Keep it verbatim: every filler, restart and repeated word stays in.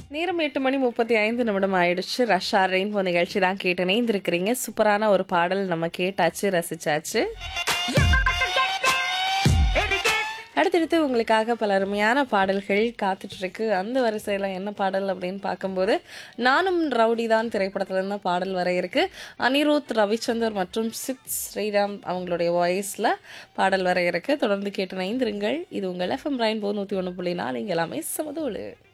நேரம் எட்டு மணி முப்பத்தி ஐந்து நிமிடம் ஆயிடுச்சு. ரஷ்ஷா ரெயின்போ நிகழ்ச்சி தான் கேட்டு இணைந்திருக்கிறீங்க. சூப்பரான ஒரு பாடல் நம்ம கேட்டாச்சு, ரசிச்சாச்சு. அடுத்தடுத்து உங்களுக்காக பல அருமையான பாடல்கள் காத்துட்ருக்கு. அந்த வரிசையில் என்ன பாடல் அப்படின்னு பார்க்கும்போது, நானும் ரவுடி தான் திரைப்படத்துலேருந்து தான் பாடல் வர இருக்கு. அனிருத் ரவிச்சந்தர் மற்றும் சித் ஸ்ரீராம் அவங்களுடைய வாய்ஸில் பாடல் வர இருக்கு. தொடர்ந்து கேட்டு இணைந்திருங்கள். இது உங்கள் எஃப்எம் ரெயின்போ நூற்றி ஒன்று புள்ளி நாலு. இங்கே எல்லாமே சமதோடு.